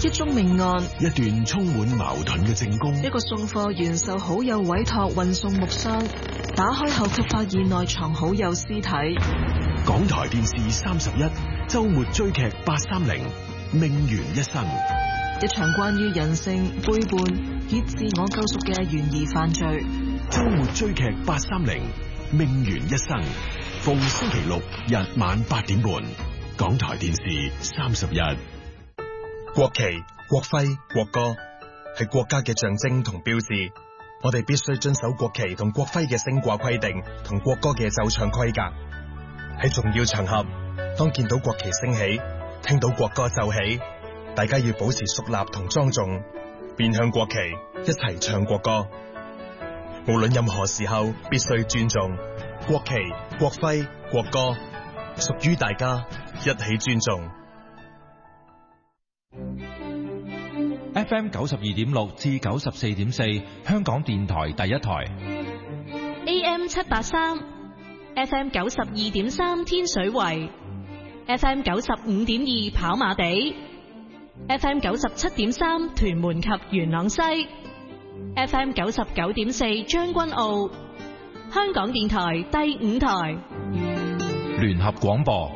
一宗命案， 一段充滿矛盾嘅證供， 一個送貨員受好友委託運送木箱，打開後卻發現內藏好友屍體。 港台電視31周末追劇830命懸一生， 一場關於人性背叛以自我救贖嘅懸疑犯罪。 周末追劇830命懸一生，逢星期六日晚8點半，港台電視31。 國旗、國徽、國歌係國家嘅象徵同標誌，我哋必須遵守國旗同國徽嘅升掛規定同國歌嘅奏唱規格。喺重要場合，當見到國旗升起，聽到國歌奏起，大家要保持肅立同莊重，面向國旗，一齊唱國歌。無論任何時候，必須尊重國旗、國徽、國歌，屬於大家，一起尊重。 FM 92.6至94.4，香港電台第一台。 AM 783 ，FM 92.3天水圍 ，FM 95.2跑馬地 ，FM 97.3屯門及元朗西 ，FM 99.4將軍澳，香港電台第5台。 聯合廣播。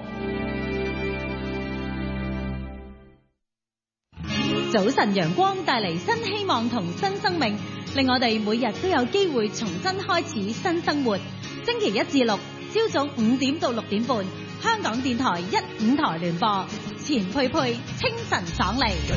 早晨陽光帶嚟新希望同新生命，令我哋每日都有機會重新開始新生活。星期一至六朝早5點到6點半，香港電台1、5台聯播，錢佩佩清晨爽利。